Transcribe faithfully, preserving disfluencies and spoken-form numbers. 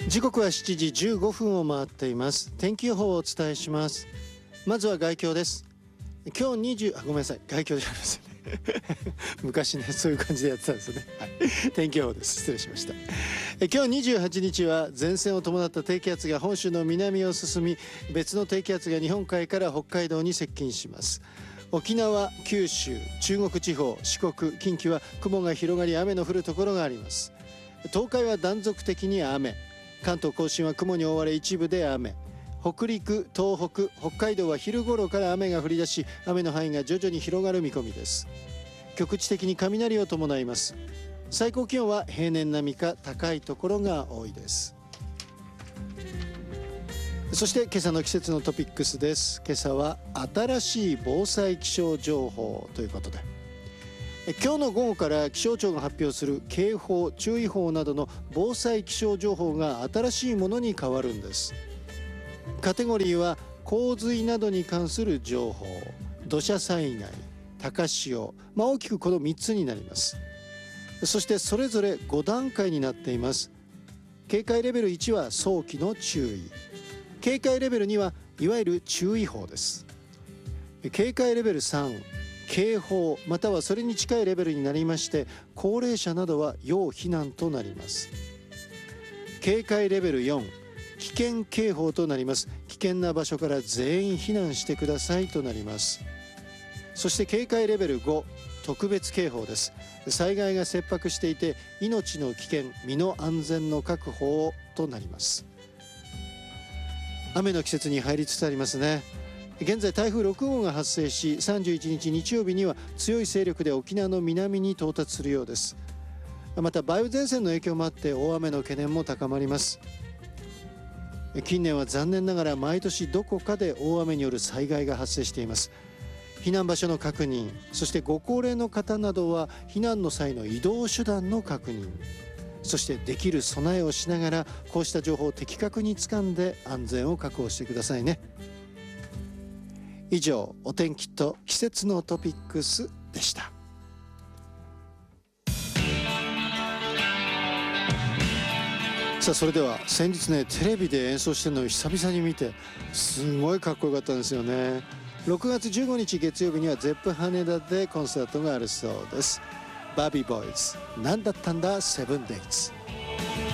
時刻はしちじじゅうごふんを回っています。天気予報をお伝えします。まずは外況です。今日にじゅうあごめんなさい外況じゃないですね昔ねそういう感じでやってたんですよね、はい、天気予報です。失礼しました。え今日にじゅうはちにちは前線を伴った低気圧が本州の南を進み、別の低気圧が日本海から北海道に接近します。沖縄、九州、中国地方、四国、近畿は雲が広がり雨の降るところがあります。東海は断続的に雨、関東甲信は雲に覆われ一部で雨、北陸、東北、北海道は昼頃から雨が降り出し、雨の範囲が徐々に広がる見込みです。局地的に雷を伴います。最高気温は平年並みか高いところが多いです。そして今朝の季節のトピックスです。今朝は新しい防災気象情報ということで、今日の午後から気象庁が発表する警報、注意報などの防災気象情報が新しいものに変わるんです。カテゴリーは洪水などに関する情報、土砂災害、高潮、まあ、大きくこのみっつになります。そしてそれぞれごだんかいになっています。警戒レベルいちは早期の注意、警戒レベルにはいわゆる注意報です。警戒レベルさん、警報またはそれに近いレベルになりまして、高齢者などは要避難となります。警戒レベルよん、危険警報となります。危険な場所から全員避難してくださいとなります。そして警戒レベルご、特別警報です。災害が切迫していて命の危険、身の安全の確保となります。雨の季節に入りつつありますね。現在台風ろくごうが発生し、さんじゅういちにち日曜日には強い勢力で沖縄の南に到達するようです。また梅雨前線の影響もあって大雨の懸念も高まります。近年は残念ながら毎年どこかで大雨による災害が発生しています。避難場所の確認、そしてご高齢の方などは避難の際の移動手段の確認、そしてできる備えをしながらこうした情報を的確に掴んで安全を確保してくださいね。以上、お天気と季節のトピックスでした。さあそれでは先日ねテレビで演奏してるのを久々に見てすごいかっこよかったんですよね。ろくがつじゅうごにち月曜日にはゼップ羽田でコンサートがあるそうです。バービーボーイズ、なんだったんだセブンデイズ。